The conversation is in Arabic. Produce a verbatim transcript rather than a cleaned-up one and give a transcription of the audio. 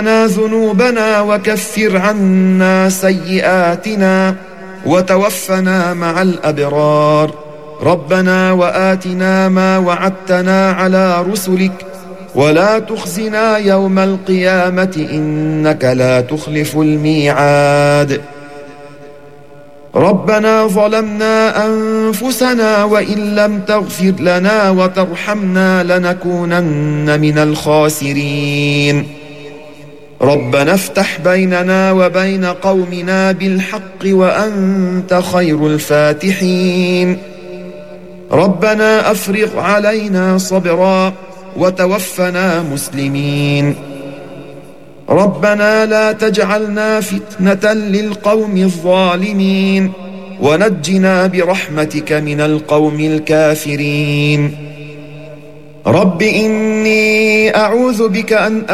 لنا ذنوبنا وكفر عنا سيئاتنا وتوفنا مع الأبرار. ربنا وآتنا ما وعدتنا على رسلك ولا تخزنا يوم القيامة إنك لا تخلف الميعاد. ربنا ظلمنا أنفسنا وإن لم تغفر لنا وترحمنا لنكونن من الخاسرين. ربنا افتح بيننا وبين قومنا بالحق وأنت خير الفاتحين. ربنا أفرغ علينا صبرا وتوفنا مسلمين. ربنا لا تجعلنا فتنة للقوم الظالمين ونجنا برحمتك من القوم الكافرين. رب إني أعوذ بك أن